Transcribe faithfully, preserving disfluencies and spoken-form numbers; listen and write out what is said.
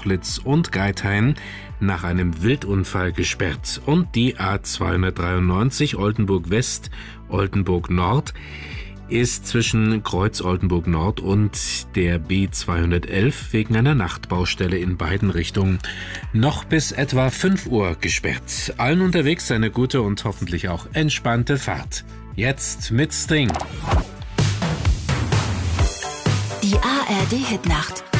Proflitz und Geithain nach einem Wildunfall gesperrt. Und die A zweihundertdreiundneunzig Oldenburg West, Oldenburg Nord ist zwischen Kreuz Oldenburg Nord und der B zweihundertelf wegen einer Nachtbaustelle in beiden Richtungen noch bis etwa fünf Uhr gesperrt. Allen unterwegs eine gute und hoffentlich auch entspannte Fahrt. Jetzt mit Sting. Die A R D Hitnacht.